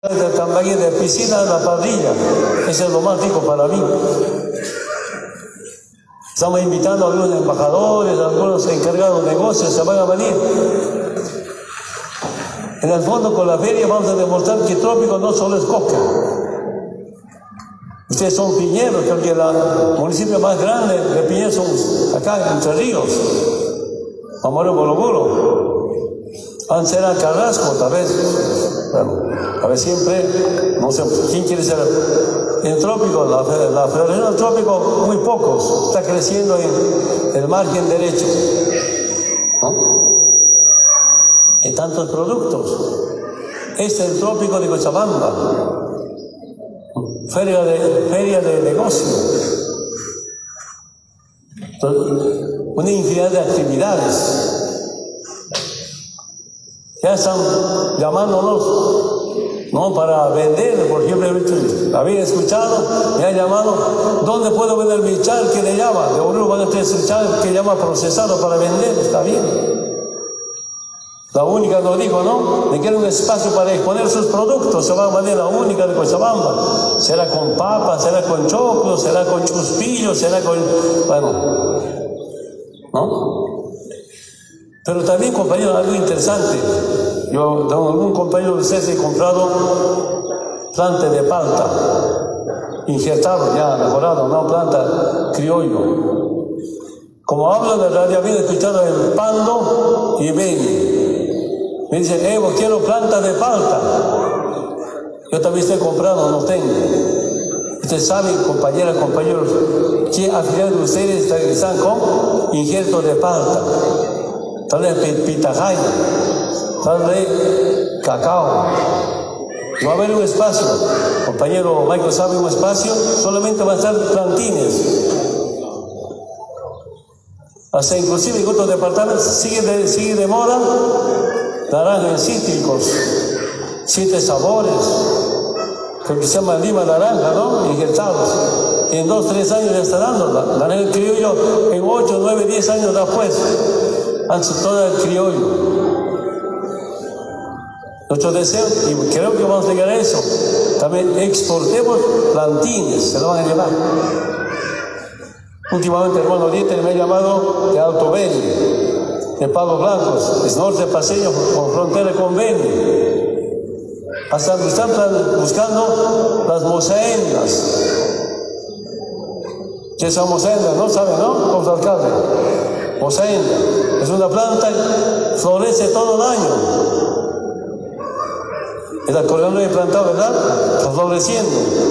de Tambaquí, de piscina a la parrilla. Eso es lo más rico para mí. Estamos invitando a algunos embajadores, a algunos encargados de negocios, se van a venir. En el fondo, con la feria vamos a demostrar que trópico no solo es coca. Ustedes son piñeros, creo que el municipio más grande de Piñeros son acá, Entre Ríos, Amaro Bologuro. Antes era Carrasco, tal vez. Bueno, a ver, siempre, no sé, ¿quién quiere ser? En el trópico, la Federación del Trópico, muy pocos, está creciendo en el margen derecho, ¿no? Hay tantos productos. Este es el trópico de Cochabamba, feria de negocio, una infinidad de actividades. Ya están llamándonos, no para vender, por ejemplo, había escuchado, me han llamado, ¿dónde puedo vender mi chal? ¿Qué le llama? De Oruro van a tener su chal que llama procesado para vender, está bien. La única nos dijo, ¿no? Me quiere un espacio para exponer sus productos, se va a vender la única de Cochabamba. Será con papas, será con choclo, será con chuspillo, será con, bueno, ¿no? Pero también, compañero, algo interesante. Yo, de algún compañero de ustedes he comprado planta de palta, injertado, ya mejorado, una planta criollo. Como hablo de radiación, he escuchado en Pando y Beni. Me dicen, Evo, quiero planta de palta. Yo también estoy comprando, no tengo. Ustedes saben, compañeras, compañeros, ¿qué afiliados de ustedes están con injerto de palta? Tal vez pitahaya, tal vez cacao. Va a haber un espacio, compañero Michael sabe, un espacio, solamente van a estar plantines. Hasta inclusive en otros departamentos sigue de moda, naranjas cítricos, 7 sabores, creo que se llama lima naranja, ¿no? Injertados. En 2, 3 años ya está dando, la naranja criollo en 8, 9, 10 años después. Antes todo el criollo. Nuestro deseo, y creo que vamos a llegar a eso, también exportemos plantines, se lo van a llevar. Últimamente el hermano Dieter me ha llamado de Alto Beni, de Palos Blancos, es norte paseño con frontera con Beni. Hasta están buscando las mosaendas. ¿Qué son mosaendas? No saben, ¿no? Los alcaldes. Mosaenda es una planta que florece todo el año. El acordeón lo he plantado, ¿verdad? Está floreciendo.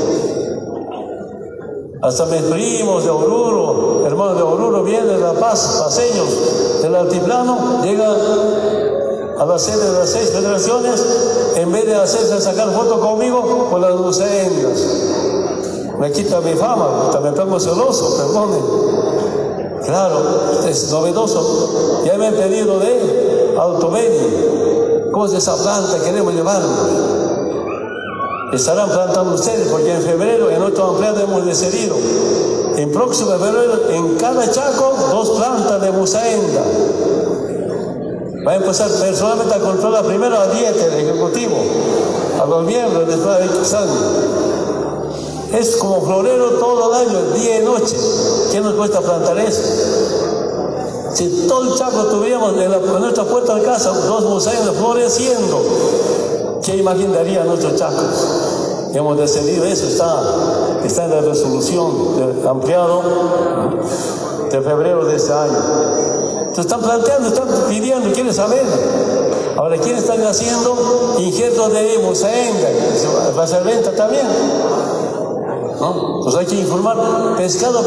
Hasta mis primos de Oruro, hermanos de Oruro, vienen de La Paz, paseños del altiplano, llegan a la sede de las 6 federaciones, en vez de hacerse sacar fotos conmigo, con las mosaendas. Me quita mi fama, hasta me pongo celoso, perdonen. Claro, es novedoso. Ya me han pedido de Alto Beni. ¿Cómo es esa planta? Queremos llevarla. Estarán plantando ustedes, porque en febrero, en otro ampliado hemos decidido. En próximo febrero, en cada chaco, 2 plantas de mosaenda. Va a empezar personalmente a controlar primero a dieta, el ejecutivo, a los miembros, después a Ixán. Es como florero todo el año, día y noche. ¿Qué nos cuesta plantar eso? Si todo el Chaco tuviéramos en nuestra puerta de casa 2 mosaendas floreciendo, ¿qué imaginaría nuestros chacos? Hemos decidido eso, está en la resolución del ampliado de febrero de este año. Se están planteando, están pidiendo, quieren saber. Ahora, ¿quiénes están haciendo injertos de mosaenda? ¿Va a ser venta también? ¿No? Pues hay que informar, pescado.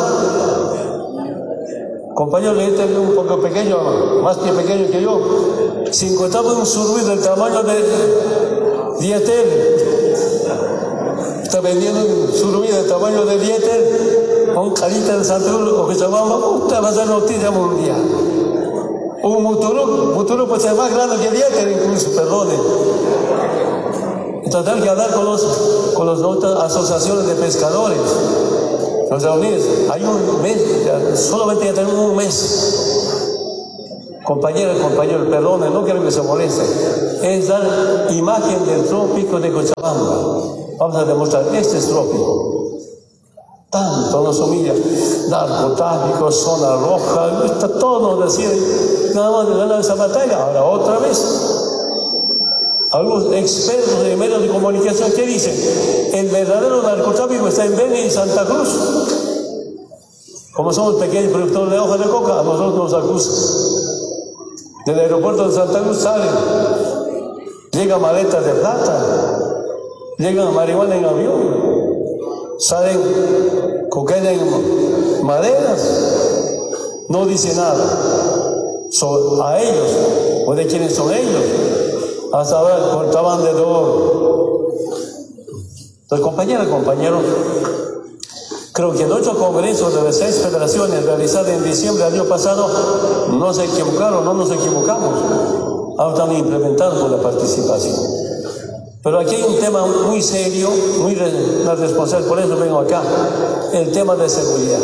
Compañero, le tengo un poco pequeño, más que pequeño que yo. Si encontramos un surubí del tamaño de Dieter, está vendiendo un surubí del tamaño de Dieter, con carita de Santurce o que se llama, usted va a ser noticia mundial. Un muturo puede ser más grande que Dieter, incluso, perdone. Entonces hay que hablar con las otras asociaciones de pescadores. Nos reunimos, hay un mes, solamente ya tenemos un mes. Compañeros, perdone, no quiero que se moleste. es dar imagen del trópico de Cochabamba. Vamos a demostrar, este es trópico. Tanto nos humilla, narcotráfico, zona roja, está todo nos decía, nada más de ganar esa batalla. Ahora otra vez. Algunos expertos de medios de comunicación, ¿qué dicen? El verdadero narcotráfico está en Beni y Santa Cruz. Como somos pequeños productores de hoja de coca, a nosotros nos acusan. Del aeropuerto de Santa Cruz salen, llegan maletas de plata, llegan marihuana en avión, salen cocaína en maderas, no dice nada. A ellos, o de quiénes son ellos, hasta ahora contrabando de oro. Entonces, compañeros, creo que en 8 congresos de las 6 federaciones realizados en diciembre del año pasado no se equivocaron, no nos equivocamos. Ahora están implementando con la participación. Pero aquí hay un tema muy serio, muy responsable, por eso vengo acá, el tema de seguridad.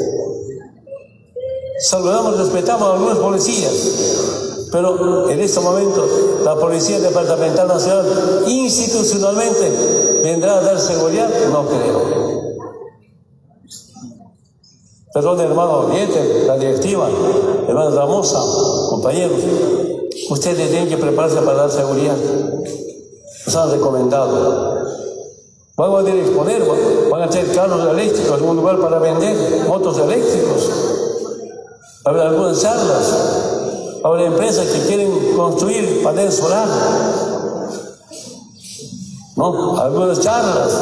Saludamos, respetamos a algunos policías, pero en este momento la Policía Departamental Nacional institucionalmente vendrá a dar seguridad, no creo. Perdón, hermano Dieter, la directiva, hermano Ramosa, compañeros, ustedes tienen que prepararse para dar seguridad. Nos han recomendado. Van a disponer, van a tener carros eléctricos, un lugar para vender, motos eléctricos. Va a haber algunas charlas. Va a haber empresas que quieren construir paneles solares. ¿No? Algunas charlas.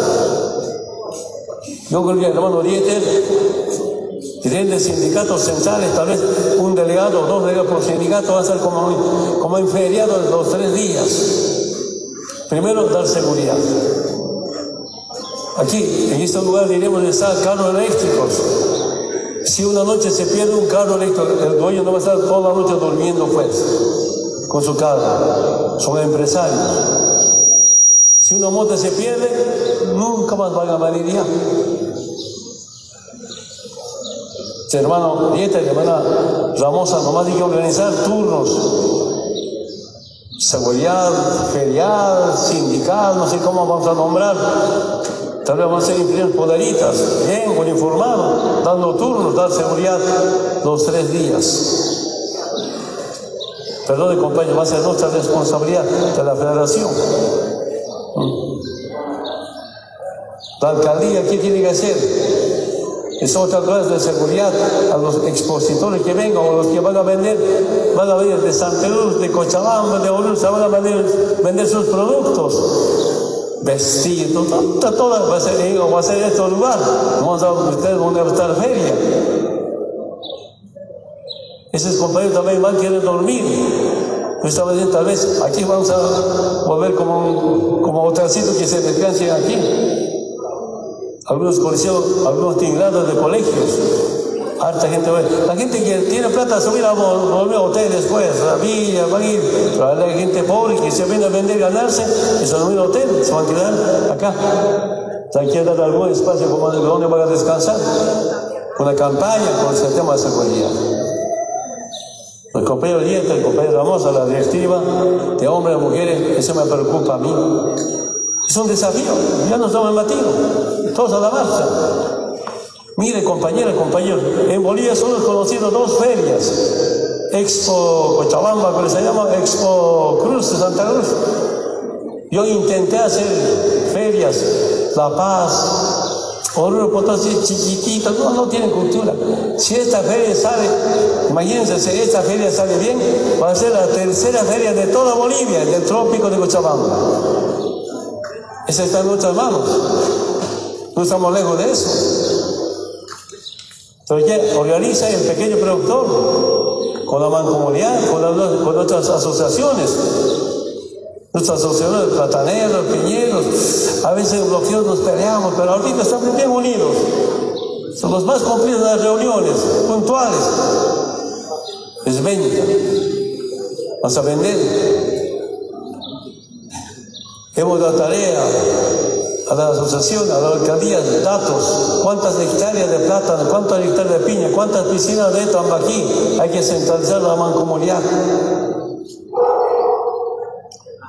Yo creo que el hermano Dieter, dirigente de sindicatos centrales, tal vez un delegado o 2 delegados por sindicato va a ser como en feriado los 3 días. Primero, dar seguridad. Aquí, en este lugar, diremos estar carros eléctricos. Si una noche se pierde un carro eléctrico, el dueño no va a estar toda la noche durmiendo pues, con su carro. Son empresarios. Si una moto se pierde, nunca más van a venir ya. Hermano Dieter, hermana Ramosa, nomás hay que organizar turnos. Seguridad, ferial, sindical, no sé cómo vamos a nombrar. Tal vez vamos a ser influencias poderitas, bien, uniformados, dando turnos, dar seguridad los 3 días. Perdón, compañero, va a ser nuestra responsabilidad de la federación. La alcaldía, ¿qué tiene que hacer? Es otra clase de seguridad a los expositores que vengan o los que van a venir de Santa Cruz, de Cochabamba, de Oruro, se van a vender sus productos, vestidos, todo va a ser este lugar. Ustedes van a estar feria. Esos compañeros también van a querer dormir. Esta vez, tal vez aquí vamos a volver como hotelcito que se descansen aquí. Algunos colegios, algunos tingrados de colegios, harta gente. La gente que tiene plata subir a volver a hotel después, a la villa, van a ir. Pero la gente pobre que se viene a vender, ganarse, eso no viene a hotel, se van a quedar acá. Se hay que dar algún espacio como donde van a descansar. Una campaña con ese tema de seguridad. El compañero Dieter, el compañero Ramosa, la directiva de hombres y mujeres, eso me preocupa a mí. Es un desafío, ya nos estamos batiendo, todos a la marcha. Mire, compañeros, en Bolivia solo he conocido 2 ferias. Expo Cochabamba, que se llama Expo Cruz de Santa Cruz. Yo intenté hacer ferias, La Paz, Oruro, Potosí, chiquititas, no tienen cultura. Si esta feria sale, imagínense, si esta feria sale bien, va a ser la 3ª feria de toda Bolivia, del trópico de Cochabamba. Esa está en nuestras manos. No estamos lejos de eso. Entonces, organiza el pequeño productor con la mancomunidad, con nuestras asociaciones. Nuestras asociaciones, plataneros, piñeros. A veces en bloqueos nos peleamos, pero ahorita estamos bien unidos. Son los más cumplidos en las reuniones, puntuales. Es venta. Vas a vender. Hemos dado tarea a la asociación, a la alcaldía, datos, cuántas hectáreas de plátano, cuántas hectáreas de piña, cuántas piscinas de tambaquí, hay que centralizar la mancomunidad.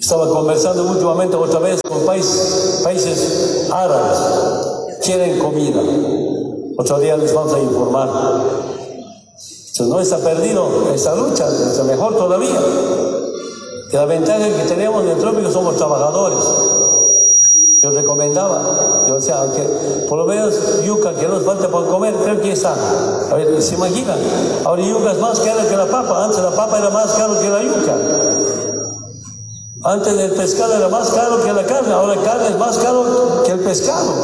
Estaba conversando últimamente otra vez con países árabes. Quieren comida. Otro día les vamos a informar. Si no está perdido esta lucha, es mejor todavía. Y la ventaja que tenemos en el trópico somos trabajadores. Yo recomendaba, yo decía, aunque por lo menos yuca que nos falta por comer, creo que está. A ver, ¿se imaginan? Ahora yuca es más cara que la papa. Antes la papa era más cara que la yuca. Antes el pescado era más caro que la carne. Ahora la carne es más caro que el pescado.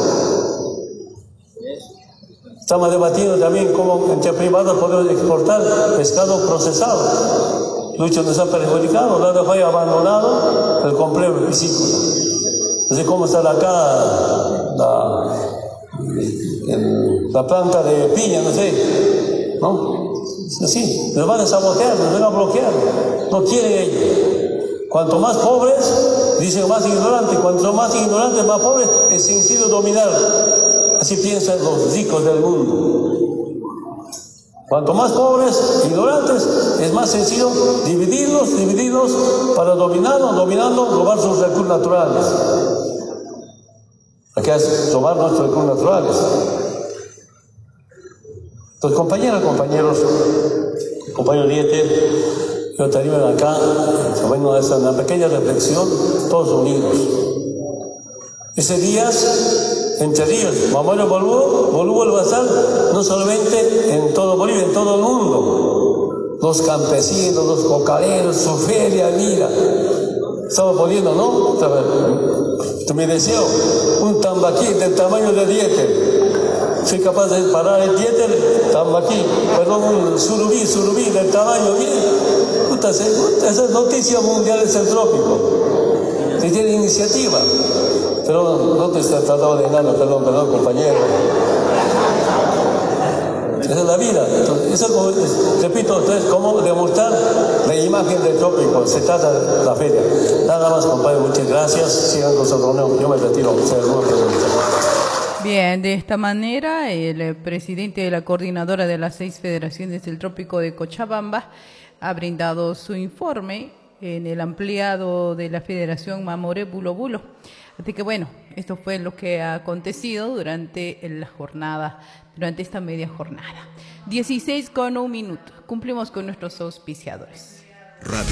Estamos debatiendo también cómo entre privados podemos exportar pescado procesado. Muchos nos han perjudicado, la dejó ahí abandonado el complejo piscícola. No sé cómo está acá la planta de piña, no sé, ¿no? Así, nos van a sabotear, nos van a bloquear. No quieren ellos. Cuanto más pobres, dicen más ignorantes. Cuanto más ignorantes, más pobres, es sencillo dominar. Así piensan los ricos del mundo. Cuanto más pobres, ignorantes, es más sencillo dividirlos para dominando, robar sus recursos naturales. Aquí es robar nuestros recursos naturales. Entonces, compañeros, compañero Dieter, yo te animo acá, bueno, es una pequeña reflexión, todos unidos. Ese día, entre ríos, Mamuelo Bolubo va a estar no solamente en todo Bolivia, en todo el mundo. Los campesinos, los cocareros, su feria, mira. Estamos poniendo, ¿no? Mi deseo, un tambaquí del tamaño de Dieter. Soy capaz de parar el Dieter, tambaquí, perdón, un surubí del tamaño, bien. Esa es noticia mundial del trópico. Si tiene iniciativa. Pero no te está tratando de nada, perdón, compañero. Esa es la vida. Entonces, eso, repito, entonces, cómo demostrar la imagen del trópico. Se trata de la feria. Nada más, compañero, muchas gracias. Sigan con su reunión. Yo me retiro. Bien, de esta manera, el presidente de la coordinadora de las 6 federaciones del trópico de Cochabamba ha brindado su informe en el ampliado de la Federación Mamoré Bulo Bulo. Así que bueno, esto fue lo que ha acontecido durante la jornada, durante esta media jornada. 16:01. Cumplimos con nuestros auspiciadores.